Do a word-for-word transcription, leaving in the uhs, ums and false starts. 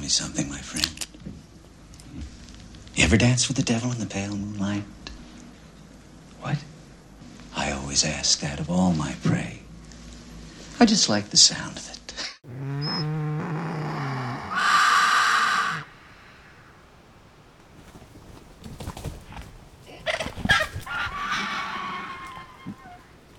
me something, my friend. You ever dance with the devil in the pale moonlight? What? I always ask that of all my prey. I just like the sound of it.